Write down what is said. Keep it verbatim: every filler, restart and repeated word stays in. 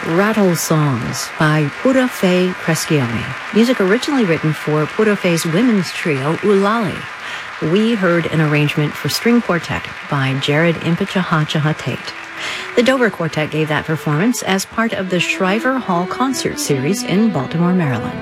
Rattle Songs by Pura Fé Crescione. Music originally written for Pura Fé's women's trio, Ulali. We heard an arrangement for string quartet by Jared Impichahachaha Tate. The Dover Quartet gave that performance as part of the Shriver Hall Concert Series in Baltimore, Maryland.